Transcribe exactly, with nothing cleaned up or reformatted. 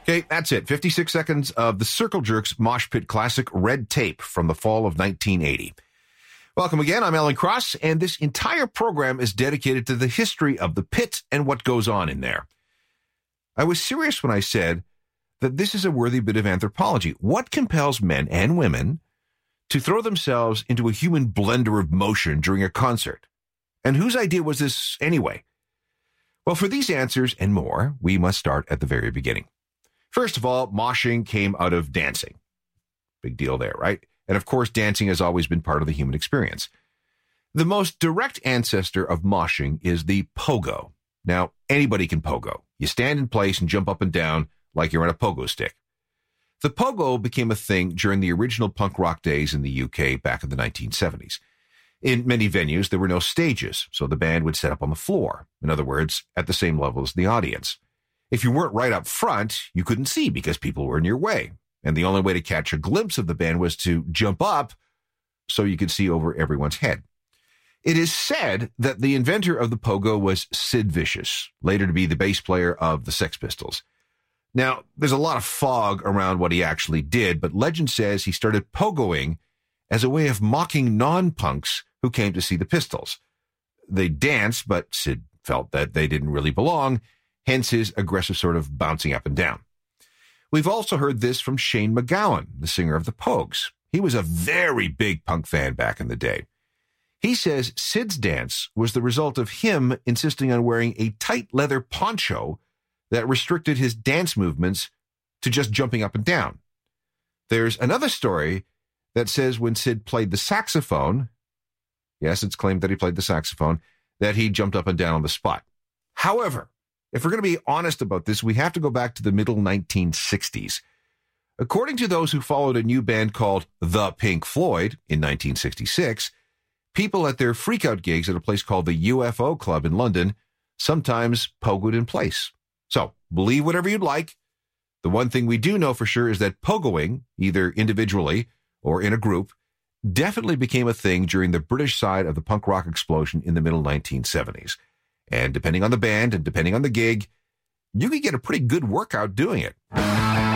Okay, that's it. fifty-six seconds of the Circle Jerks Mosh Pit classic Red Tape from the fall of nineteen eighty. Welcome again. I'm Alan Cross, and this entire program is dedicated to the history of the pit and what goes on in there. I was serious when I said that this is a worthy bit of anthropology. What compels men and women to throw themselves into a human blender of motion during a concert? And whose idea was this anyway? Well, for these answers and more, we must start at the very beginning. First of all, moshing came out of dancing. Big deal there, right? And of course, dancing has always been part of the human experience. The most direct ancestor of moshing is the pogo. Now, anybody can pogo. You stand in place and jump up and down like you're on a pogo stick. The pogo became a thing during the original punk rock days in the U K back in the nineteen seventies. In many venues, there were no stages, so the band would set up on the floor. In other words, at the same level as the audience. If you weren't right up front, you couldn't see because people were in your way. And the only way to catch a glimpse of the band was to jump up so you could see over everyone's head. It is said that the inventor of the pogo was Sid Vicious, later to be the bass player of the Sex Pistols. Now, there's a lot of fog around what he actually did, but legend says he started pogoing as a way of mocking non-punks who came to see the Pistols. They danced, but Sid felt that they didn't really belong, hence his aggressive sort of bouncing up and down. We've also heard this from Shane MacGowan, the singer of the Pogues. He was a very big punk fan back in the day. He says Sid's dance was the result of him insisting on wearing a tight leather poncho that restricted his dance movements to just jumping up and down. There's another story that says when Sid played the saxophone, yes, it's claimed that he played the saxophone, that he jumped up and down on the spot. However, if we're going to be honest about this, we have to go back to the middle nineteen sixties. According to those who followed a new band called The Pink Floyd in nineteen sixty-six, people at their freakout gigs at a place called the U F O Club in London sometimes pogoed in place. So, believe whatever you'd like. The one thing we do know for sure is that pogoing, either individually or in a group, definitely became a thing during the British side of the punk rock explosion in the middle nineteen seventies. And depending on the band and depending on the gig, you could get a pretty good workout doing it.